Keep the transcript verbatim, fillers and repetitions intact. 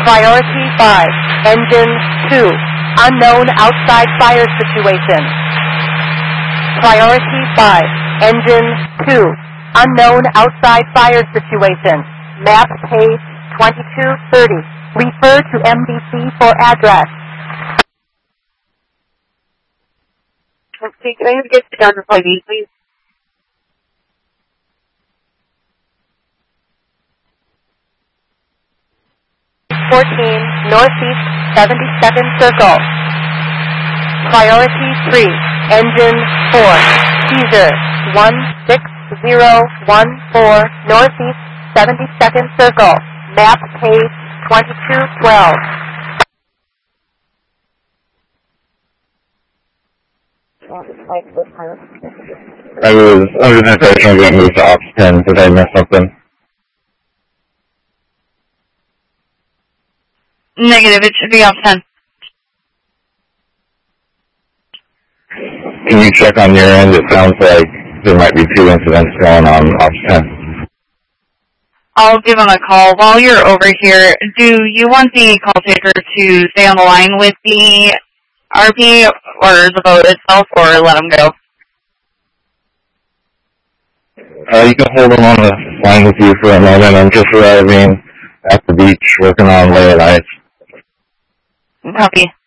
Priority five, engine two, unknown outside fire situation. Priority five, engine two, unknown outside fire situation. Map page twenty-two thirty. Refer to M D C for address. Okay, can I get the down reply B, please? fourteen, northeast seventy-second circle. Priority three, engine four, teaser one six zero one four, northeast seventy-second circle. Map page twenty-two twelve. I was under the impression of getting moved to Ops ten. Did I miss something? Negative, it should be off ten. Can you check on your end? It sounds like there might be two incidents going on Ops ten. I'll give him a call. While you're over here, do you want the call taker to stay on the line with the R P or the boat itself, or let him go? Uh, you can hold him on the line with you for a moment. I'm just arriving at the beach working on lay of ice. Copy.